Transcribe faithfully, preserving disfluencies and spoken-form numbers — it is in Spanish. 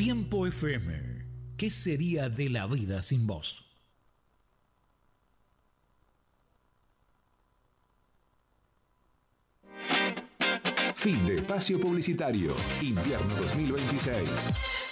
Tiempo F M. ¿Qué sería de la vida sin vos? Fin de espacio publicitario. Invierno dos mil veintiséis.